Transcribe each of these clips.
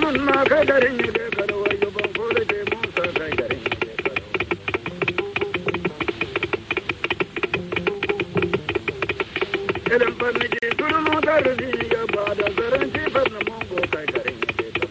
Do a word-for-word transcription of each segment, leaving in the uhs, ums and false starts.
mun ma ka garin ne karo yo ban ko de mun sa ka garin ne karo elam pan ji turu mo dar ji ya ba da zaran ji ban mo go ka garin ne karo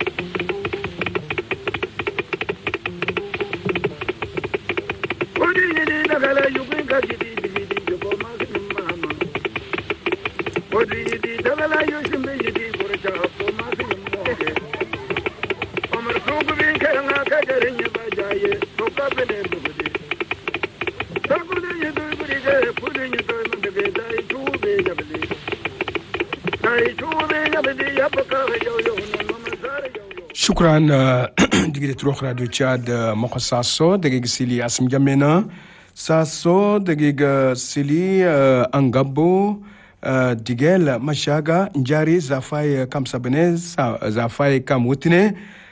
odi ni da kala yu ka ji di di di ko ma sin ma ma odi ni da kala yu sim bi di ko ja ko ma sin mo ge amar ko bi karanga ka garin ne ba jaye to ka bele du di ta ko de ni du bi ge pu de ni to ma de ge dai chu be ja bele dai chu be ja bele ya pa ka yo yo no ma sare yo shukran digide trox radio Chad moko saso dege sili asim jamena saso dege sili angabo digel mashaga njari zafai kam sabene zafai kam wutine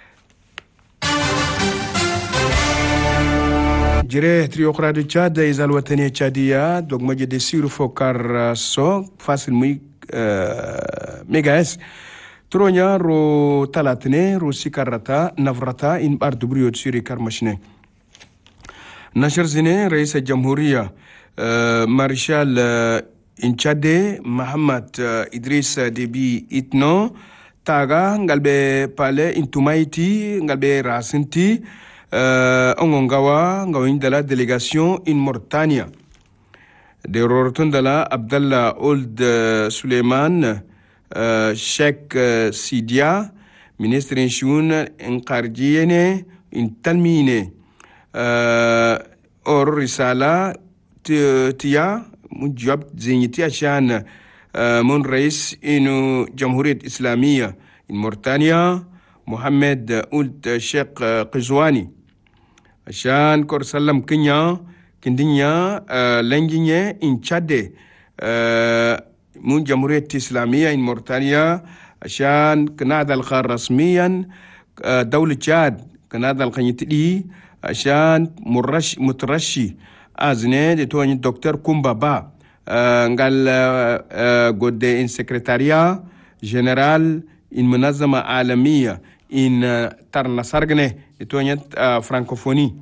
jire trio radio Chad izal watani chadia dog majede siru fokar so fasil muy megas Tronya ro talatne ro sikarata navrata in bar dubrio tsuri karmashne Nashar zine Rais Jamhuriya uh, Marshal uh, Inchade Muhammad uh, Idris Deby Itno taga ngalbe pale intumaiti ngalbe rasinti uh, ongongawa ngawindala délégation in Mauritania de rortundala Abdallah Ould uh, Suleiman Uh, Sheikh uh, Sidia ministre in shun in qarjiyene in talmine uh, or risala tiya mujab zinyiti ashan uh, mun rais inu jamhuriyat islamiyya in Mauritania Mohammed Ould Sheikh uh, Qizwani ashan kor salam kenya kindinya uh, lenginye in Chade uh, من جمهورية إسلامية in موريتانيا عشان كنادى الخار رسميا دولة تشاد كنادى القنيتي عشان مرش مترشي أزني دي تواني الدكتور كومبابا قال قد إن سكرتاريا جنرال إن منظمة عالمية إن ترنا سرقني دي تواني فرانكوفوني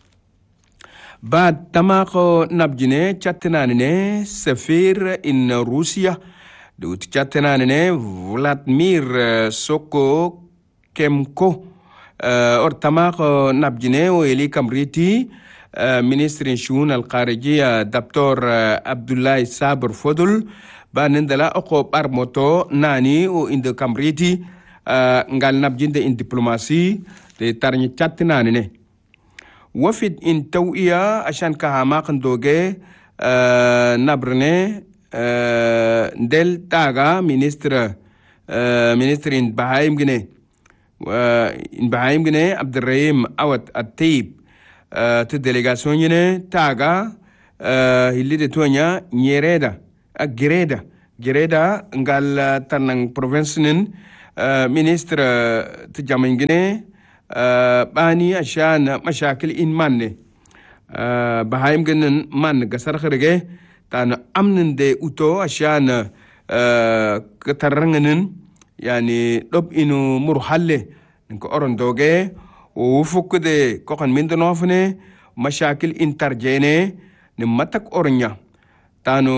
بعد تماقو نبجني تشاتناني سفير إن روسيا دو تشاتناني فلادمير سوكو كيمكو اور تماقو نبجني ويلي كامريتي منستر شؤون الخارجية دكتور عبد الله صابر فضل بانندلا اقو بارموتو ناني و اند كامريتي نغال نبجند ان دبلوماسي دي تارني تشاتناني وفد إن توئية عشان كهاماق دوغي آه نبرني آه دل تاغا منستر آه منستر إن بهايم جنيه إن بهايم جنيه عبد الرحيم أوت التيب آه تدليغاسيون جنيه تاغا آه اللي دتونيا نيريدا أجريدا جريدا نقال تنن بروفنسنن آه منستر تجامين جنيه باني عشان مشاكل إن ماني بهايم جنن مان قصر خرجه تان أمن دي أوتو عشان كترنجنن يعني لب إنه مرحلة إنك أورن دوجه وفك دي كوكان من دنوفنه مشاكل إن ترجينه نمتك أورنيا تانو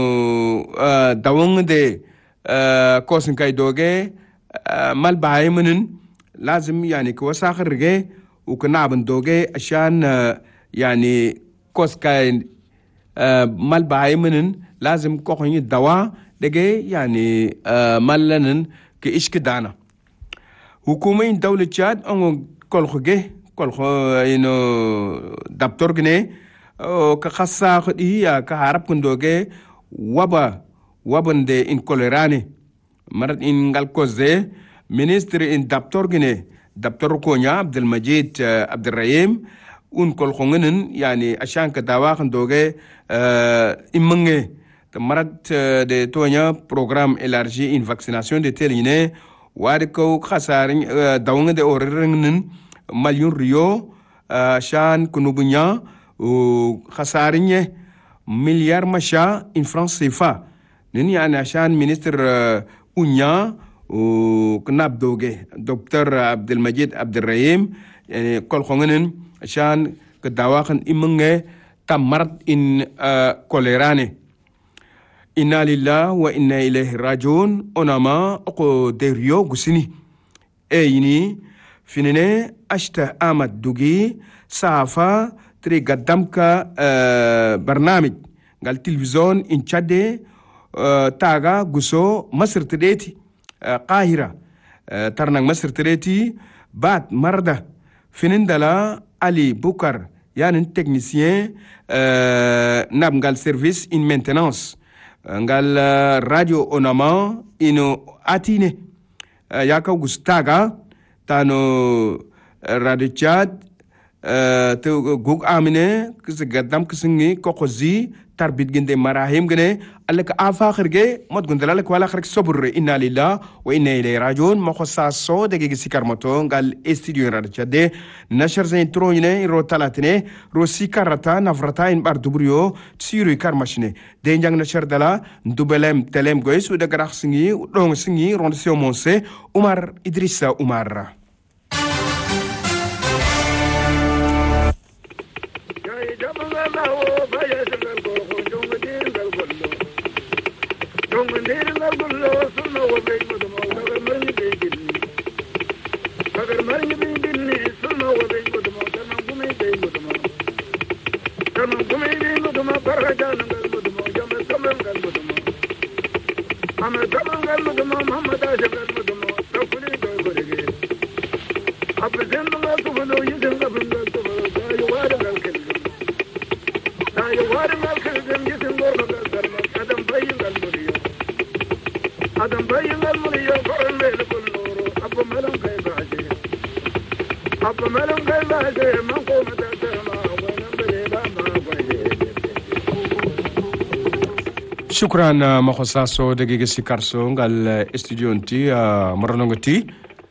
داون دي كوسن كاي دوجه مال بهايمنن لازم يعني كوساخر رجع وكنابن دوجي عشان يعني كوس كاين مال بايمنن لازم كوخني الدواء دقي يعني مالنن كإيش كدانا حكومة دولة تشاد أنو كل خجة كل خ إنه دكتور جنيه كخاصة هي كهرب كندوجي وبا وبن ده إن كولراني مرات إن قالكوزه ministre in daptor gine daptor konya Abdul Majid uh, Abdul Rahim un kol khongenen yani ashan ka dawa khan doge uh, imenge tamarat uh, de tonya programme élargi une vaccination de teline wad ko khasarin uh, dawng de orren malyun rio ashan uh, kunubunya u khasarin milliard masha in France C F A nin yani ashan ministre uh, unya وكناب دوغي دكتور عبد المجيد عبد الرحيم يعني كل خونن عشان كدواخن إمنغ تمرد إن كوليراني إنا لله وإنا إليه راجعون أنما أقو ديريو غسيني أيني فيني أشته آمد دوغي سافا تري قدامك برنامج قال تلفزيون إن شده تاغا غسو مصر تريتي قاهرة ترنك مصر تريتي بعد مرده فينين دلا علي بوكر يعني تكنيسيين ناب قال سيرفيس إن مينتينانس قال راديو أوناما إنو أتيني ياكو غستاغا تانو راديو تشاد تو غوغ آميني كس قدام كسنغي كوكوزي تربيت جندي مراهيم جني ألك آفاخر جي مد قندلا لك ولا خرك صبر إنا لله وإنا إليه راجعون مخصصو دقيقة سيكار متون قال استديو راديو تشاد نشر زين ترويني رو تلاتيني رو سيكارتا نفرتا إن بار دبريو تسيرو يكار ماشيني دينجان نشر دلا ندوبلم تلم غويس ودا غراخ سنغي ودون سنغي رون سيو مونسي عمر إدريسا عمر Adam bayingal muliyo koran mele kulnuru abba malam kay baaje abba malam kay baaje man ko mata sama wanam bele ba ma baje shukran makhosaso degege sikarso ngal studio nti maranongati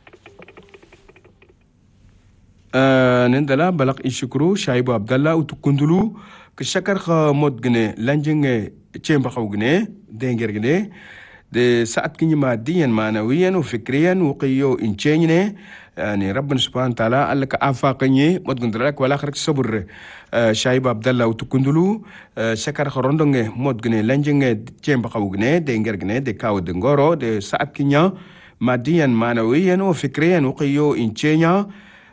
nendala balak ishukru shaibu abdallah utukundulu kshakar kha modgne lanjenge chemba khawgne dengergne de saat kinyi madiyan manawiyan وفكريا وقيو انشيني يعني ربنا سبحانه وتعالى قال لك افاقني مدغندلك ولا خرك صبر شايب عبد الله وتكندلو شكر خروندنge modgne lanjenge chemba khawgne de ngergne de kaw de ngoro de saat kinya madiyan manawiyan وفكريا وقيو انشيني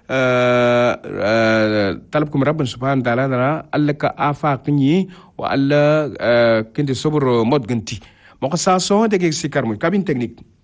طلبكم ربنا سبحانه وتعالى قال لك افاقني وقال كنت صبر مدغنتي مقصاصو دقيق سيكار مو كابين تكنيك